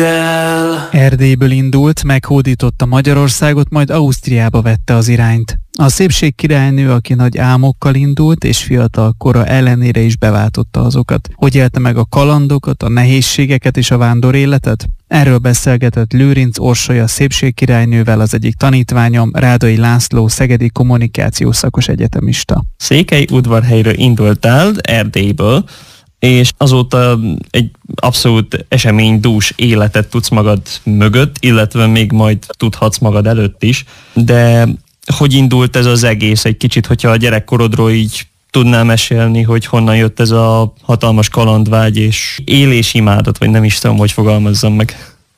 Erdélyből indult, meghódította Magyarországot, majd Ausztriába vette az irányt. A szépség királynő, aki nagy álmokkal indult, és fiatal kora ellenére is beváltotta azokat. Hogy élte meg a kalandokat, a nehézségeket és a vándor életet? Erről beszélgetett Lőrinc Orsolya szépségkirálynővel, az egyik tanítványom, Rádai László, szegedi kommunikációs szakos egyetemista. Székelyudvarhelyről indultál, Erdélyből, és azóta egy abszolút eseménydús életet tudsz magad mögött, illetve még majd tudhatsz magad előtt is. De hogy indult ez az egész? Egy kicsit, hogyha a gyerekkorodról így tudnál mesélni, hogy honnan jött ez a hatalmas kalandvágy és élésimádat, vagy nem is tudom, hogy fogalmazzam meg.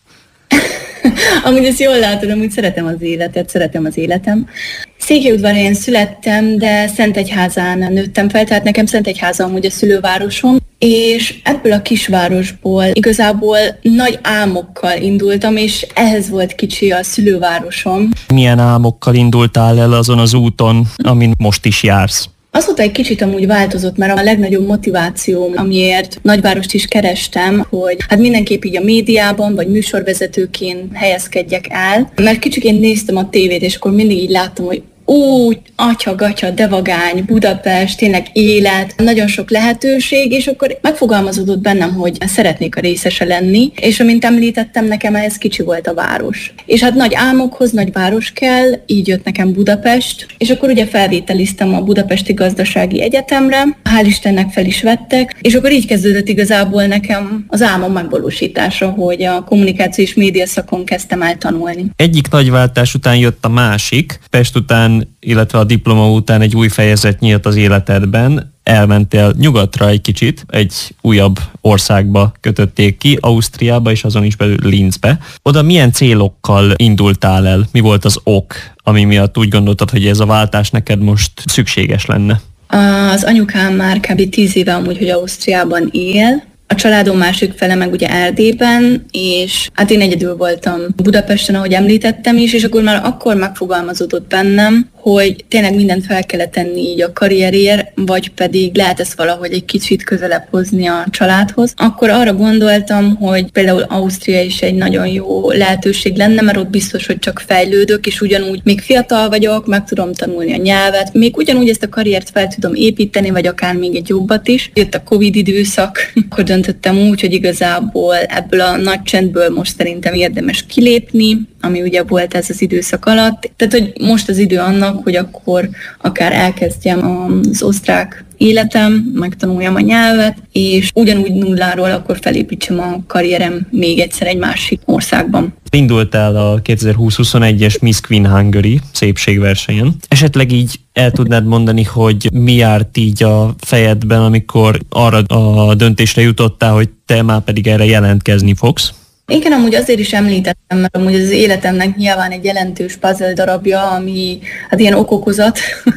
Amúgy ezt jól látod, amúgy szeretem az életet, szeretem az életem. Székelyudvarhelyen születtem, de Szentegyházán nőttem fel, tehát nekem Szentegyháza amúgy a szülővárosom, és ebből a kisvárosból igazából nagy álmokkal indultam, és ehhez volt kicsi a szülővárosom. Milyen álmokkal indultál el azon az úton, amin most is jársz? Azóta egy kicsit amúgy változott, mert a legnagyobb motivációm, amiért nagyvárost is kerestem, hogy hát mindenképp így a médiában, vagy műsorvezetőként helyezkedjek el. Mert kicsiként néztem a tévét, és akkor mindig így láttam, hogy atya-gatya, devagány, Budapest, tényleg élet, nagyon sok lehetőség, és akkor megfogalmazódott bennem, hogy szeretnék a részese lenni, és amint említettem, nekem ez kicsi volt a város. És hát nagy álmokhoz nagy város kell, így jött nekem Budapest, és akkor ugye felvételiztem a Budapesti Gazdasági Egyetemre, hál' Istennek fel is vettek, és akkor így kezdődött igazából nekem az álmom megvalósítása, hogy a kommunikáció és média szakon kezdtem el tanulni. Egyik nagy váltás után jött a másik, Pest után, illetve a diploma után egy új fejezet nyílt az életedben, elmentél nyugatra egy kicsit, egy újabb országba kötötték ki, Ausztriába és azon is belül Linzbe. Oda milyen célokkal indultál el? Mi volt az ok, ami miatt úgy gondoltad, hogy ez a váltás neked most szükséges lenne? Az anyukám már kb. 10 éve amúgy, hogy Ausztriában él. A családom másik fele meg ugye Erdélyben, és hát én egyedül voltam Budapesten, ahogy említettem is, és akkor már akkor megfogalmazódott bennem, hogy tényleg mindent fel kellett tenni így a karrierért, vagy pedig lehet ezt valahogy egy kicsit közelebb hozni a családhoz. Akkor arra gondoltam, hogy például Ausztria is egy nagyon jó lehetőség lenne, mert ott biztos, hogy csak fejlődök, és ugyanúgy még fiatal vagyok, meg tudom tanulni a nyelvet, még ugyanúgy ezt a karriert fel tudom építeni, vagy akár még egy jobbat is. Jött a Covid időszak, akkor döntöttem úgy, hogy igazából ebből a nagy csendből most szerintem érdemes kilépni, ami ugye volt ez az időszak alatt. Tehát, hogy most az idő annak, hogy akkor akár elkezdjem az osztrák életem, megtanuljam a nyelvet, és ugyanúgy nulláról akkor felépítsem a karrierem még egyszer egy másik országban. Indultál a 2020-21-es Miss Queen Hungary szépségversenyen. Esetleg így el tudnád mondani, hogy mi járt így a fejedben, amikor arra a döntésre jutottál, hogy te már pedig erre jelentkezni fogsz? Igen, amúgy azért is említettem, mert amúgy az életemnek nyilván egy jelentős puzzle darabja, ami hát ilyen okokozat,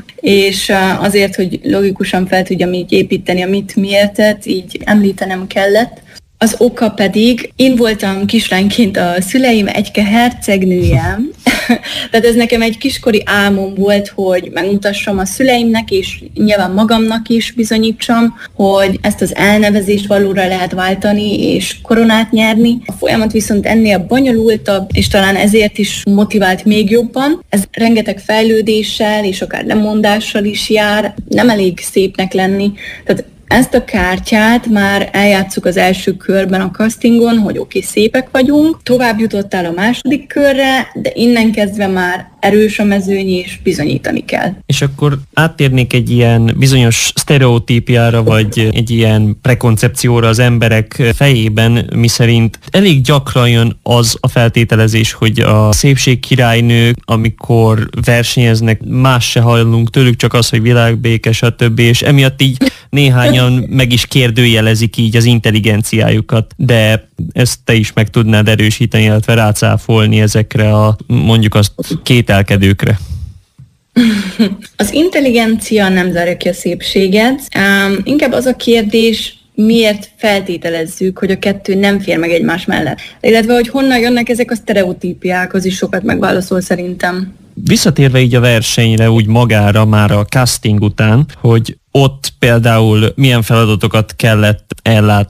és azért, hogy logikusan fel tudjam így építeni a mit miértet, így említenem kellett. Az oka pedig, én voltam kislányként a szüleim egyke hercegnője, tehát ez nekem egy kiskori álmom volt, hogy megmutassam a szüleimnek, és nyilván magamnak is bizonyítsam, hogy ezt az elnevezést valóra lehet váltani, és koronát nyerni. A folyamat viszont ennél bonyolultabb, és talán ezért is motivált még jobban. Ez rengeteg fejlődéssel, és akár lemondással is jár, nem elég szépnek lenni. Tehát ezt a kártyát már eljátszuk az első körben a castingon, hogy oké, szépek vagyunk. Tovább jutottál a második körre, de innen kezdve már erős a mezőny, és bizonyítani kell. És akkor áttérnék egy ilyen bizonyos sztereotípiára, vagy egy ilyen prekoncepcióra az emberek fejében, miszerint elég gyakran jön az a feltételezés, hogy a szépségkirálynők, amikor versenyeznek, más se hallunk tőlük, csak az, hogy világbéke, stb. És emiatt így néhányan meg is kérdőjelezik így az intelligenciájukat, de ezt te is meg tudnád erősíteni, illetve rácáfolni ezekre a mondjuk azt kételkedőkre. Az intelligencia nem zárja ki a szépséget. Inkább az a kérdés, miért feltételezzük, hogy a kettő nem fér meg egymás mellett. Illetve, hogy honnan jönnek ezek a sztereotípiák, az is sokat megválaszol szerintem. Visszatérve így a versenyre, úgy magára már a casting után, hogy ott például milyen feladatokat kellett ellátni?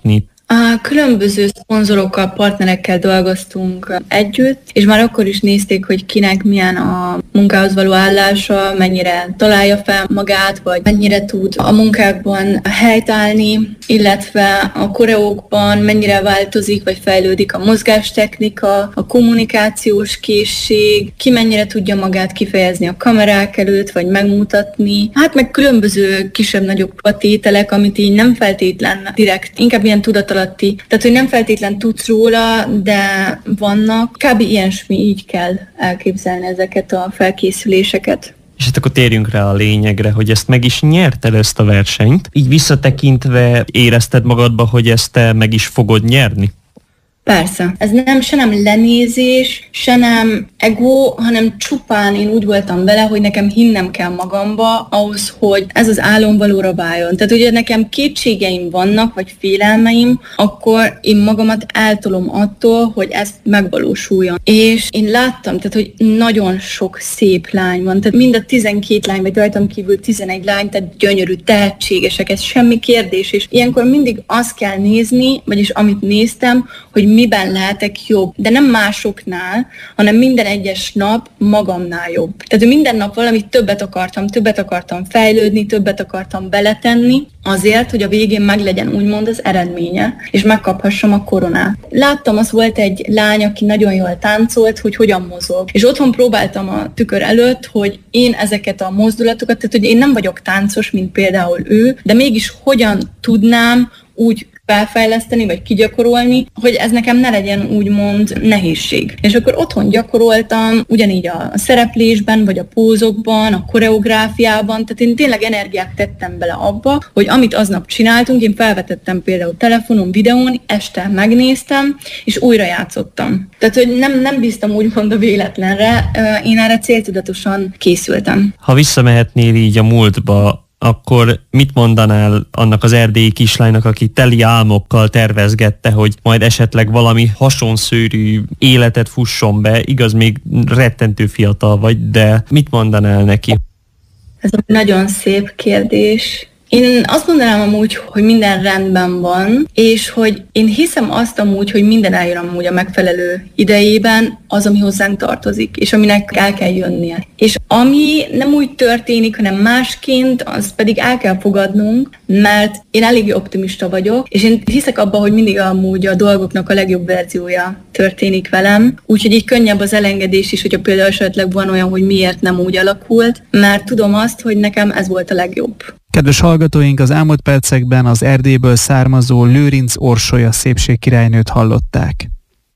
A különböző szponzorokkal, partnerekkel dolgoztunk együtt, és már akkor is nézték, hogy kinek milyen a munkához való állása, mennyire találja fel magát, vagy mennyire tud a munkákban helytállni, illetve a koreókban mennyire változik, vagy fejlődik a mozgástechnika, a kommunikációs készség, ki mennyire tudja magát kifejezni a kamerák előtt, vagy megmutatni. Hát meg különböző kisebb-nagyobb tételek, amit így nem feltétlen direkt, inkább ilyen tudatalatti. Tehát, hogy nem feltétlen tudsz róla, de vannak. Kb. Ilyesmi, így kell elképzelni ezeket a felkészüléseket. És hát akkor térjünk rá a lényegre, hogy ezt meg is nyerted, ezt a versenyt. Így visszatekintve érezted magadba, hogy ezt te meg is fogod nyerni? Persze. Ez se nem lenézés, se nem ego, hanem csupán én úgy voltam vele, hogy nekem hinnem kell magamba ahhoz, hogy ez az álom valóra váljon. Tehát ugye nekem kétségeim vannak, vagy félelmeim, akkor én magamat eltolom attól, hogy ez megvalósuljon. És én láttam, tehát hogy nagyon sok szép lány van, tehát mind a 12 lány, vagy rajtam kívül 11 lány, tehát gyönyörű, tehetségesek, ez semmi kérdés. És ilyenkor mindig azt kell nézni, vagyis amit néztem, hogy miben lehetek jobb, de nem másoknál, hanem minden egyes nap magamnál jobb. Tehát minden nap valamit többet akartam fejlődni, többet akartam beletenni, azért, hogy a végén meglegyen úgymond az eredménye, és megkaphassam a koronát. Láttam, az volt egy lány, aki nagyon jól táncolt, hogy hogyan mozog. És otthon próbáltam a tükör előtt, hogy én ezeket a mozdulatokat, tehát hogy én nem vagyok táncos, mint például ő, de mégis hogyan tudnám úgy felfejleszteni, vagy kigyakorolni, hogy ez nekem ne legyen úgymond nehézség. És akkor otthon gyakoroltam, ugyanígy a szereplésben, vagy a pózokban, a koreográfiában, tehát én tényleg energiát tettem bele abba, hogy amit aznap csináltunk, én felvetettem például telefonon, videón, este megnéztem, és újra játszottam. Tehát, hogy nem bíztam úgymond a véletlenre, én erre céltudatosan készültem. Ha visszamehetnél így a múltba, akkor mit mondanál annak az erdélyi kislánynak, aki teli álmokkal tervezgette, hogy majd esetleg valami hasonszőrű életet fusson be, igaz, még rettentő fiatal vagy, de mit mondanál neki? Ez egy nagyon szép kérdés. Én azt mondanám amúgy, hogy minden rendben van, és hogy én hiszem azt amúgy, hogy minden eljön amúgy a megfelelő idejében az, ami hozzánk tartozik, és aminek el kell jönnie. És ami nem úgy történik, hanem másként, az pedig el kell fogadnunk, mert én eléggé optimista vagyok, és én hiszek abban, hogy mindig amúgy a dolgoknak a legjobb verziója történik velem, úgyhogy így könnyebb az elengedés is, hogyha például esetleg van olyan, hogy miért nem úgy alakult, mert tudom azt, hogy nekem ez volt a legjobb. Kedves hallgatóink, az elmúlt percekben az Erdélyből származó Lőrinc Orsolya szépségkirálynőt hallották.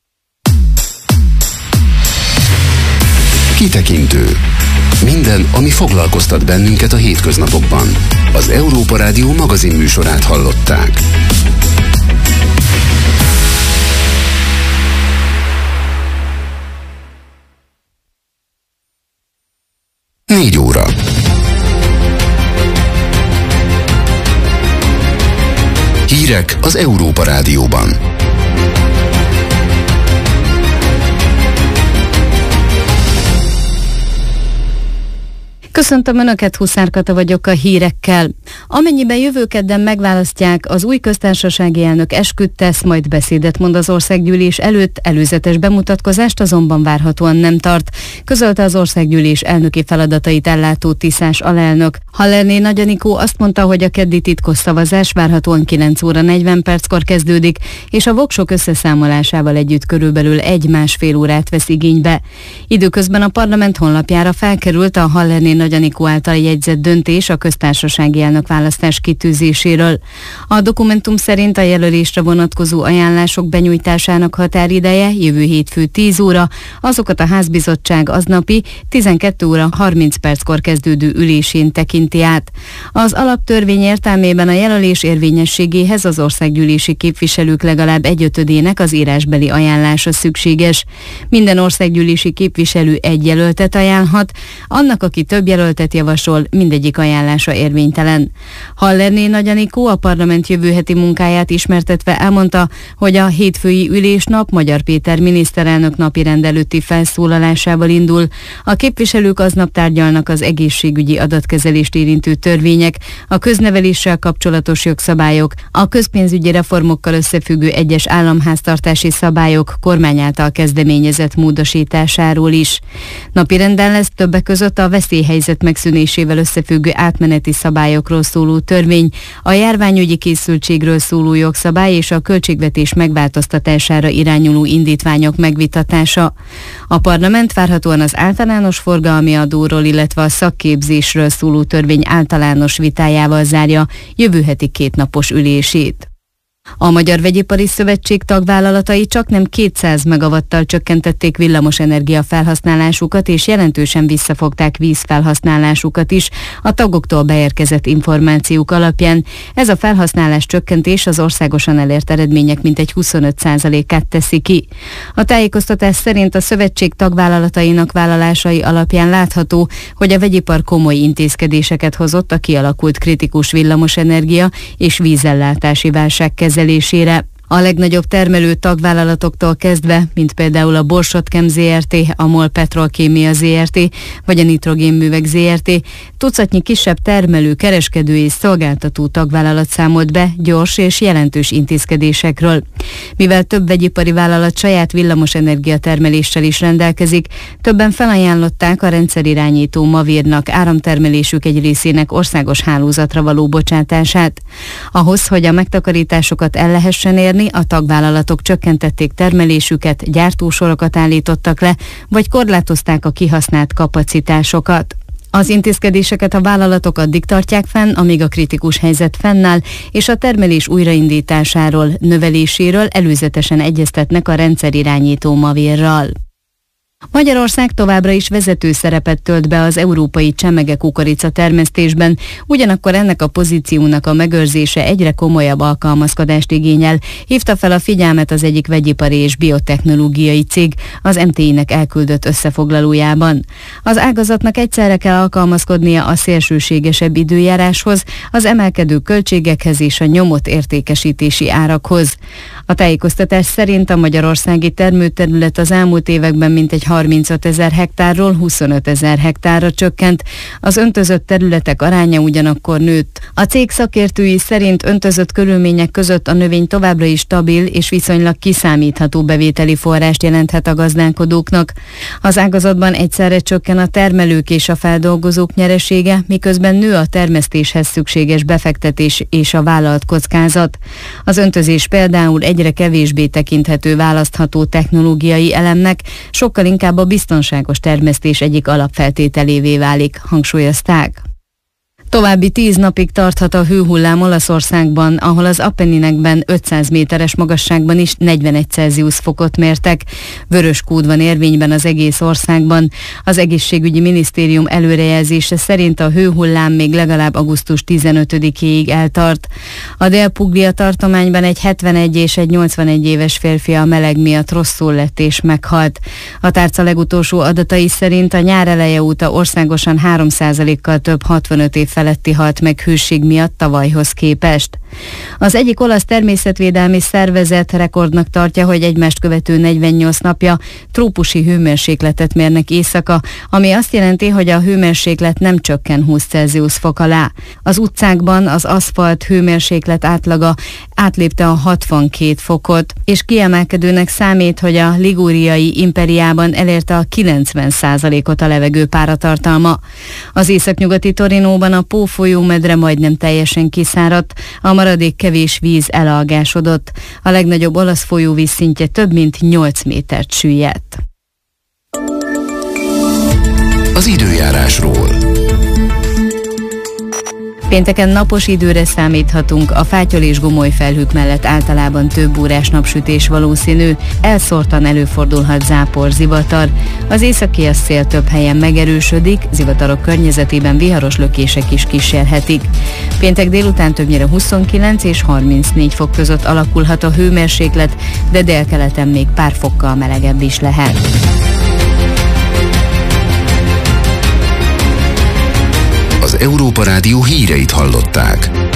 Kitekintő. Minden, ami foglalkoztat bennünket a hétköznapokban. Az Európa Rádió magazinműsorát hallották. Négy óra. Hírek az Európa Rádióban. Köszöntöm Önöket, Huszár Kata vagyok a hírekkel. Amennyiben jövő kedden megválasztják, az új köztársasági elnök esküt tesz, majd beszédet mond az országgyűlés előtt, előzetes bemutatkozást azonban várhatóan nem tart, közölte az országgyűlés elnöki feladatait ellátó Tiszás alelnök. Hallerné Nagy Anikó azt mondta, hogy a keddi titkos szavazás várhatóan 9 óra 40 perckor kezdődik, és a voksok összeszámolásával együtt körülbelül 1-1,5 órát vesz igénybe. Időközben a parlament honlapjára felkerült a Hallerné Nagy Anikó által jegyzett döntés a köztársasági elnökválasztás kitűzéséről. A dokumentum szerint a jelölésre vonatkozó ajánlások benyújtásának határideje jövő hétfő 10 óra, azokat a házbizottság aznapi 12 óra 30 perckor kezdődő ülésén tekinti át. Az alaptörvény értelmében a jelölés érvényességéhez az országgyűlési képviselők legalább 1/5-ének az írásbeli ajánlása szükséges. Minden országgyűlési képviselő egy jelöltet ajánlhat, annak, aki több jelöltet jelöltet javasol, mindegyik ajánlása érvénytelen. Hallerné Nagy Anikó a parlament jövő heti munkáját ismertetve elmondta, hogy a hétfői ülésnap Magyar Péter miniszterelnök napirend előtti felszólalásával indul. A képviselők aznap tárgyalnak az egészségügyi adatkezelést érintő törvények, a közneveléssel kapcsolatos jogszabályok, a közpénzügyi reformokkal összefüggő egyes államháztartási szabályok kormány által kezdeményezett módosításáról is. Napirenden lesz többek között a veszélyhelyzet megszűnésével összefüggő átmeneti szabályokról szóló törvény, a járványügyi készültségről szóló jogszabály és a költségvetés megváltoztatására irányuló indítványok megvitatása. A parlament várhatóan az általános forgalmi adóról, illetve a szakképzésről szóló törvény általános vitájával zárja jövő heti kétnapos ülését. A Magyar Vegyipari Szövetség tagvállalatai csaknem 200 megawattal csökkentették villamosenergia felhasználásukat, és jelentősen visszafogták vízfelhasználásukat is a tagoktól beérkezett információk alapján. Ez a felhasználás csökkentés az országosan elért eredmények mintegy 25%-át teszi ki. A tájékoztatás szerint a szövetség tagvállalatainak vállalásai alapján látható, hogy a vegyipar komoly intézkedéseket hozott a kialakult kritikus villamosenergia és vízellátási válság kezelésére. A legnagyobb termelő tagvállalatoktól kezdve, mint például a Borsod-Chem Zrt., a MOL Petrolkémia Zrt. Vagy a Nitrogénművek Zrt., tucatnyi kisebb termelő, kereskedő és szolgáltató tagvállalat számolt be gyors és jelentős intézkedésekről. Mivel több vegyipari vállalat saját villamosenergia termeléssel is rendelkezik, többen felajánlották a rendszerirányító Mavírnak áramtermelésük egy részének országos hálózatra való bocsátását. Ahhoz, hogy a megtakarításokat el lehessen érni, a tagvállalatok csökkentették termelésüket, gyártósorokat állítottak le, vagy korlátozták a kihasznált kapacitásokat. Az intézkedéseket a vállalatok addig tartják fenn, amíg a kritikus helyzet fennáll, és a termelés újraindításáról, növeléséről előzetesen egyeztetnek a rendszerirányító Mavírral. Magyarország továbbra is vezető szerepet tölt be az európai csemege-kukorica termesztésben, ugyanakkor ennek a pozíciónak a megőrzése egyre komolyabb alkalmazkodást igényel, hívta fel a figyelmet az egyik vegyipari és biotechnológiai cég az MTI-nek elküldött összefoglalójában. Az ágazatnak egyszerre kell alkalmazkodnia a szélsőségesebb időjáráshoz, az emelkedő költségekhez és a nyomott értékesítési árakhoz. A tájékoztatás szerint a magyarországi termőterület az elmúlt években mintegy 35 000 hektárról 25 000 hektárra csökkent, az öntözött területek aránya ugyanakkor nőtt. A cég szakértői szerint öntözött körülmények között a növény továbbra is stabil és viszonylag kiszámítható bevételi forrást jelenthet a gazdálkodóknak. Az ágazatban egyszerre csökken a termelők és a feldolgozók nyeresége, miközben nő a termesztéshez szükséges befektetés és a vállalt kockázat. Az öntözés például egyre kevésbé tekinthető választható technológiai elemnek, sokkal inkább a biztonságos termesztés egyik alapfeltételévé válik, hangsúlyozták. További 10 napig tarthat a hőhullám Olaszországban, ahol az Appenninekben 500 méteres magasságban is 41 Celsius fokot mértek. Vörös kód van érvényben az egész országban. Az egészségügyi minisztérium előrejelzése szerint a hőhullám még legalább augusztus 15-éig eltart. A Dél-Puglia tartományban egy 71 és egy 81 éves férfi a meleg miatt rosszul lett és meghalt. A tárca legutolsó adatai szerint a nyár eleje óta országosan 3%-kal több 65 év feletti halt meg hőség miatt tavalyhoz képest. Az egyik olasz természetvédelmi szervezet rekordnak tartja, hogy egymást követő 48 napja trópusi hőmérsékletet mérnek éjszaka, ami azt jelenti, hogy a hőmérséklet nem csökken 20 Celsius fok alá. Az utcákban az aszfalt hőmérséklet átlaga átlépte a 62 fokot, és kiemelkedőnek számít, hogy a ligúriai Imperiában elérte a 90%-ot a levegő páratartalma. Az északnyugati Torinóban a Pó folyómedre majdnem teljesen kiszáradt, a maradék kevés víz elalgásodott. A legnagyobb olasz folyóvíz szintje több mint 8 métert süllyedt. Az időjárásról. Pénteken napos időre számíthatunk, a fátyol és gomoly felhők mellett általában több órás napsütés valószínű, elszórtan előfordulhat zápor, zivatar. Az északi szél több helyen megerősödik, zivatarok környezetében viharos lökések is kísérhetik. Péntek délután többnyire 29 és 34 fok között alakulhat a hőmérséklet, de délkeleten még pár fokkal melegebb is lehet. Az Európa Rádió híreit hallották.